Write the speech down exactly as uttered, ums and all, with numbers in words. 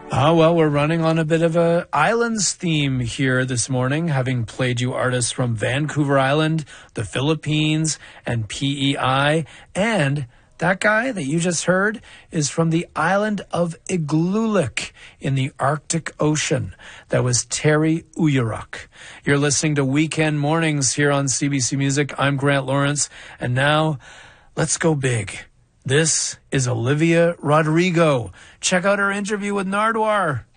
Ah, well, we're running on a bit of a islands theme here this morning, having played you artists from Vancouver Island, the Philippines, and P E I. And that guy that you just heard is from the island of Igloolik in the Arctic Ocean. That was Terry Uyaruk. You're listening to Weekend Mornings here on C B C Music. I'm Grant Lawrence. And now, let's go big. This is Olivia Rodrigo. Check out her interview with Nardwuar.